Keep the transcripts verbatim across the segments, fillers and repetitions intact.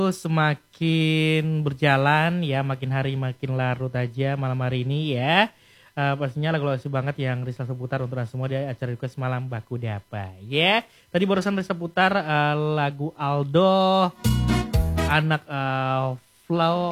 Semakin berjalan ya, makin hari makin larut aja malam hari ini ya. Uh, pastinya lagu-lagu banget yang Rizal seputar untuk semua di acara request malam Baku Dapa ya. Tadi barusan Rizal seputar uh, lagu Aldo, anak uh, Flow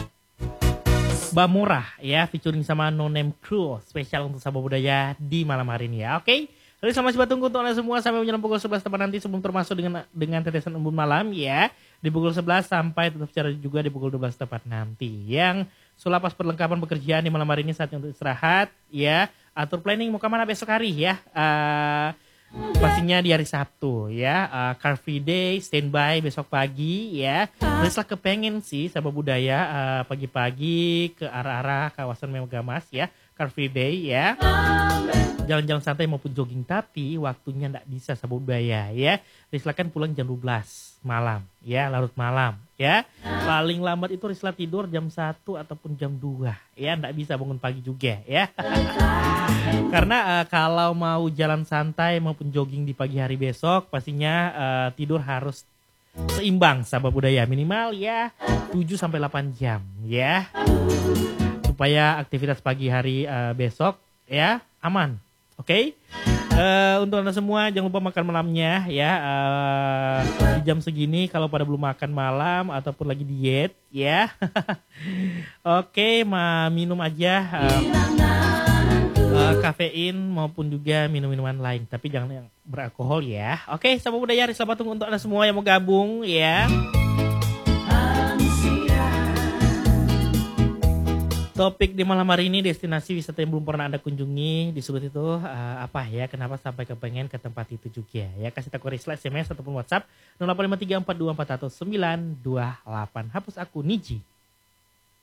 Bamurah ya, featuring sama No Name Crew, spesial untuk sahabat budaya di malam hari ini ya. Oke. Okay? Jadi selamat coba tunggu untuk anda semua sampai menjelang pukul sebelas tepat nanti sebelum termasuk dengan dengan tetesan embun malam ya. Di pukul sebelas sampai tetap secara juga di pukul dua belas tepat nanti. Yang sulapas perlengkapan pekerjaan di malam hari ini saatnya untuk istirahat ya. Atur planning mau kemana besok hari ya. Uh, pastinya di hari Sabtu ya. Uh, Car Free Day, standby besok pagi ya. Teruslah kepengen sih sahabat budaya uh, pagi-pagi ke arah-arah kawasan Megamas ya. Car Free Day ya. Jalan-jalan santai maupun jogging, tapi waktunya nggak bisa sahabat budaya ya. Silakan pulang jam dua belas malam ya, larut malam ya. Paling lambat itu Risla tidur jam satu ataupun jam dua ya, nggak bisa bangun pagi juga ya. Karena uh, kalau mau jalan santai maupun jogging di pagi hari besok pastinya uh, tidur harus seimbang sahabat budaya, minimal ya tujuh sampai delapan jam ya. Supaya aktivitas pagi hari uh, besok ya aman. Oke, okay? uh, untuk anda semua jangan lupa makan malamnya ya, uh, di jam segini kalau pada belum makan malam ataupun lagi diet ya. Oke, okay, ma minum aja uh, uh, kafein maupun juga minum-minuman lain, tapi jangan yang beralkohol ya. Oke, okay, sahabat budaya, selamat tunggu untuk anda semua yang mau gabung ya. Topik di malam hari ini, destinasi wisata yang belum pernah anda kunjungi, disebut itu uh, apa ya, kenapa sampai kepengen ke tempat itu juga ya. Kasih tahu Risla S M S ataupun WhatsApp nol delapan lima tiga empat dua empat satu sembilan dua delapan. Hapus aku Niji.